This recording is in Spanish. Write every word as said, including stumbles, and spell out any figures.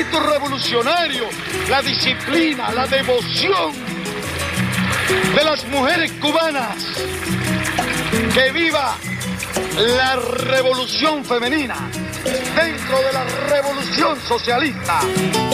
espíritu revolucionario, la disciplina, la devoción de las mujeres cubanas. ¡Que viva la revolución femenina dentro de la revolución socialista!